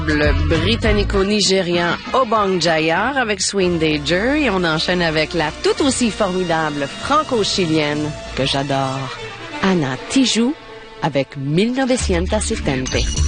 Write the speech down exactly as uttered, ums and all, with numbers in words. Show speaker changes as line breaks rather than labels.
Le britannico-nigérian Obong Jayar avec Swing Danger et on enchaîne avec la tout aussi formidable franco-chilienne que j'adore, Ana Tijoux avec mille neuf cent soixante-dix.